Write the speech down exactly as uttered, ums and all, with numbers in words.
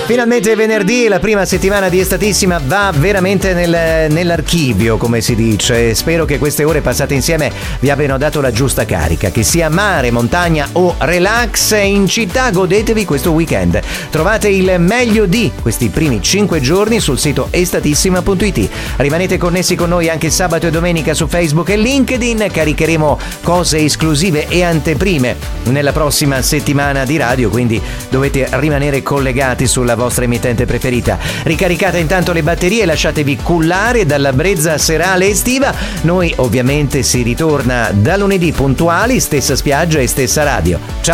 Finalmente è venerdì, la prima settimana di Estatissima va veramente nel, nell'archivio, come si dice. Spero che queste ore passate insieme vi abbiano dato la giusta carica, che sia mare, montagna o relax in città. Godetevi questo weekend. Trovate il meglio di questi primi cinque giorni sul sito estatissima punto it. Rimanete connessi con noi anche sabato e domenica su Facebook e LinkedIn. Caricheremo cose esclusive e anteprime nella prossima settimana di radio, quindi dovete rimanere collegati sulla vostra emittente preferita. Ricaricate intanto le batterie e lasciatevi cullare dalla brezza serale estiva. Noi ovviamente si ritorna da lunedì puntuali, stessa spiaggia e stessa radio. Ciao!